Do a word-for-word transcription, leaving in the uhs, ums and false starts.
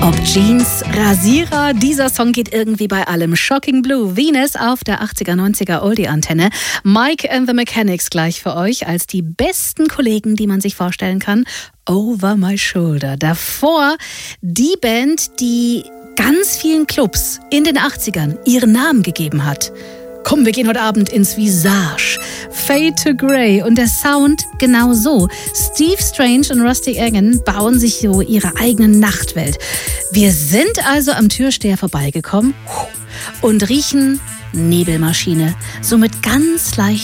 Ob Jeans, Rasierer, dieser Song geht irgendwie bei allem. Shocking Blue, Venus auf der achtziger, neunziger Oldie-Antenne. Mike and the Mechanics gleich für euch als die besten Kollegen, die man sich vorstellen kann. Over My Shoulder. Davor die Band, die ganz vielen Clubs in den achtzigern ihren Namen gegeben hat. Komm, wir gehen heute Abend ins Visage. Fade to Grey und der Sound genau so. Steve Strange und Rusty Egan bauen sich so ihre eigene Nachtwelt. Wir sind also am Türsteher vorbeigekommen und riechen Nebelmaschine. Somit ganz leicht